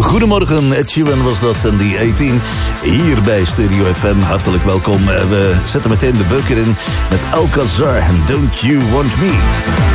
Goedemorgen, Ed Sheeran was dat en die 18 hier bij Stereo FM. Hartelijk welkom. We zetten meteen de beuker in met Alcazar en Don't You Want Me.